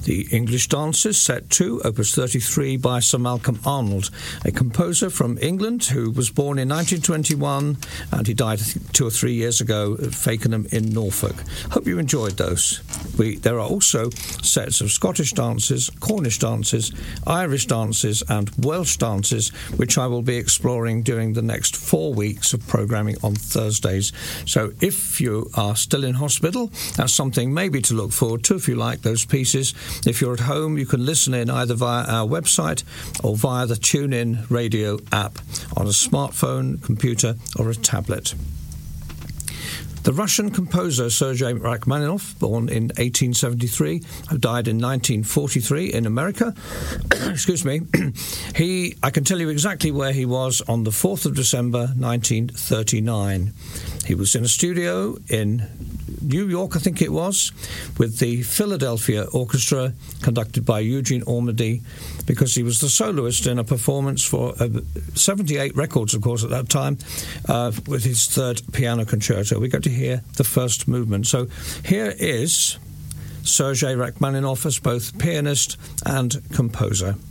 The English Dances, Set 2, Opus 33 by Sir Malcolm Arnold, a composer from England who was born in 1921 and he died 2 or 3 years ago at Fakenham in Norfolk. Hope you enjoyed those. There are also sets of Scottish dances, Cornish dances, Irish dances and Welsh dances, which I will be exploring during the next 4 weeks of programming on Thursdays. So if you are still in hospital, that's something maybe to look forward to if you like those pieces. If you're at home, you can listen in either via our website or via the TuneIn radio app on a smartphone, computer or a tablet. The Russian composer Sergei Rachmaninoff, born in 1873, who died in 1943 in America, excuse me, I can tell you exactly where he was on the 4th of December 1939. He was in a studio in New York, I think it was, with the Philadelphia Orchestra, conducted by Eugene Ormandy, because he was the soloist in a performance for 78 records, of course, at that time, with his third piano concerto. We got to hear the first movement. So here is Sergei Rachmaninoff as both pianist and composer.